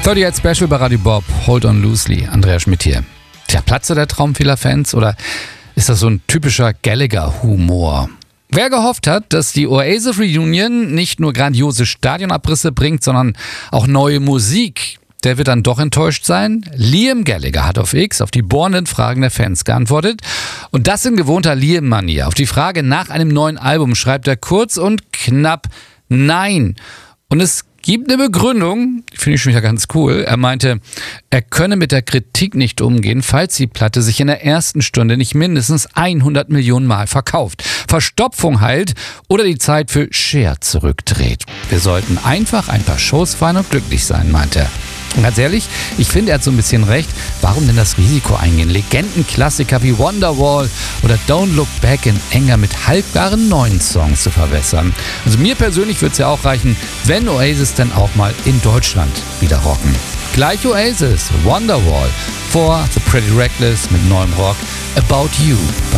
38 Special bei Radio Bob, Hold on Loosely, Andreas Schmidt hier. Tja, platzt der Traum vieler Fans oder ist das so ein typischer Gallagher-Humor? Wer gehofft hat, dass die Oasis Reunion nicht nur grandiose Stadionabrisse bringt, sondern auch neue Musik, der wird dann doch enttäuscht sein. Liam Gallagher hat auf X auf die bohrenden Fragen der Fans geantwortet. Und das in gewohnter Liam-Manier. Auf die Frage nach einem neuen Album schreibt er kurz und knapp Nein. Und es gibt eine Begründung, die finde ich schon wieder ganz cool. Er meinte, er könne mit der Kritik nicht umgehen, falls die Platte sich in der ersten Stunde nicht mindestens 100 Millionen Mal verkauft, Verstopfung heilt oder die Zeit für Cher zurückdreht. Wir sollten einfach ein paar Shows feiern und glücklich sein, meinte er. Und ganz ehrlich, ich finde, er hat so ein bisschen recht. Warum denn das Risiko eingehen? Legendenklassiker wie Wonderwall oder Don't Look Back in Anger mit halbgaren neuen Songs zu verwässern. Also mir persönlich würde es ja auch reichen, wenn Oasis dann auch mal in Deutschland wieder rocken. Gleich Oasis, Wonderwall, vor The Pretty Reckless mit neuem Rock, About You.